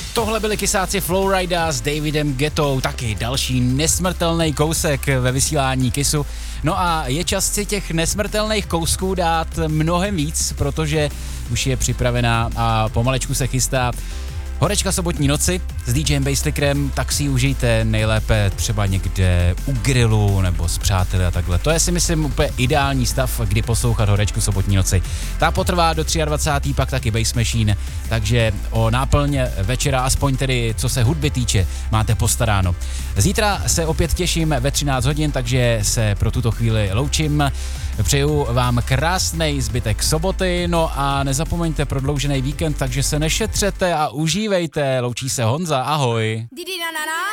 Tohle byli kysáci Flowrida s Davidem Guettou, taky další nesmrtelný kousek ve vysílání Kissu. No a je čas si těch nesmrtelných kousků dát mnohem víc, protože už je připravená a pomalečku se chystá horečka sobotní noci s DJem Basslickerem, tak si ji užijte nejlépe třeba někde u grilu nebo s přáteli a takhle. To je si myslím úplně ideální stav, kdy poslouchat horečku sobotní noci. Ta potrvá do 23. pak taky Bass Machine, takže o náplň večera, aspoň tedy co se hudby týče, máte postaráno. Zítra se opět těším ve 13 hodin, takže se pro tuto chvíli loučím. Přeju vám krásný zbytek soboty, no a nezapomeňte prodloužený víkend, takže se nešetřete a užívejte. Loučí se Honza, ahoj.